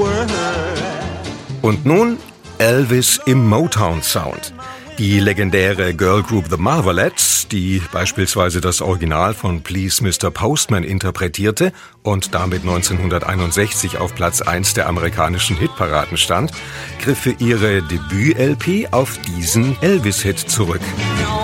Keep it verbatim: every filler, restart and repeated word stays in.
Und nun Elvis im Motown-Sound. Die legendäre Girlgroup The Marvelettes, die beispielsweise das Original von Please Mister Postman interpretierte und damit neunzehnhunderteinundsechzig auf Platz eins der amerikanischen Hitparaden stand, griff für ihre Debüt-L P auf diesen Elvis-Hit zurück.